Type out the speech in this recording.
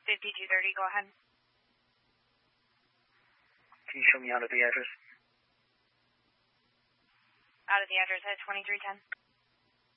5230, go ahead. Can you show me out of the address? Out of the address at 2310.